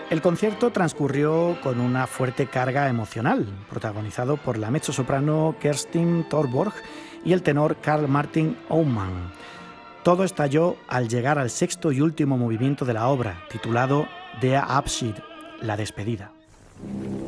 El concierto transcurrió con una fuerte carga emocional, protagonizado por la mezzosoprano Kerstin Thorborg y el tenor Karl Martin Oumann. Todo estalló al llegar al sexto y último movimiento de la obra, titulado Der Abschied, la despedida.